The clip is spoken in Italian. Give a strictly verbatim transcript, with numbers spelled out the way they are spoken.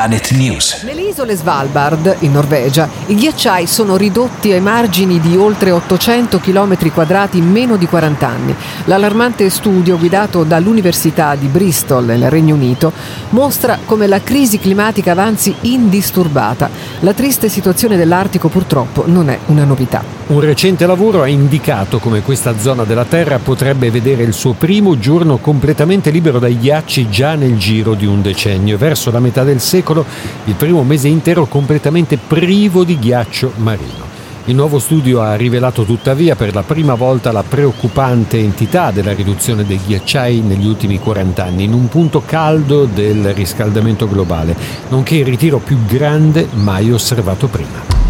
Planet News. Nelle isole Svalbard, in Norvegia, i ghiacciai sono ridotti ai margini di oltre ottocento chilometri quadrati in meno di quaranta anni. L'allarmante studio guidato dall'Università di Bristol nel Regno Unito mostra come la crisi climatica avanzi indisturbata. La triste situazione dell'Artico purtroppo non è una novità. Un recente lavoro ha indicato come questa zona della Terra potrebbe vedere il suo primo giorno completamente libero dai ghiacci già nel giro di un decennio. Verso la metà del secolo, il primo mese intero completamente privo di ghiaccio marino. Il nuovo studio ha rivelato tuttavia per la prima volta la preoccupante entità della riduzione dei ghiacciai negli ultimi quaranta anni, in un punto caldo del riscaldamento globale, nonché il ritiro più grande mai osservato prima.